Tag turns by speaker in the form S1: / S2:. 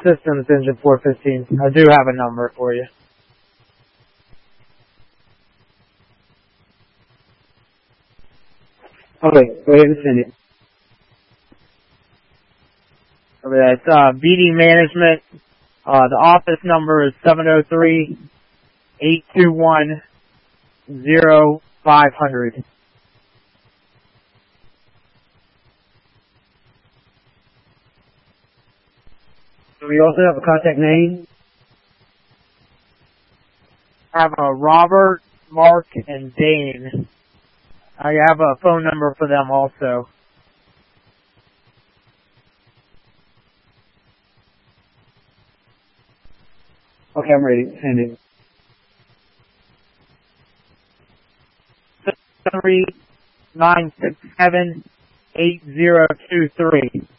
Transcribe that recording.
S1: Systems Engine 415. I do have a number for you.
S2: Okay, go ahead and send it.
S1: Okay, that's BD Management. The office number is 703-821-0500.
S2: We also have a contact name.
S1: I have Robert, Mark, and Dane. I have a phone number for them also.
S2: Okay, I'm ready. Send it.
S1: 967-8023.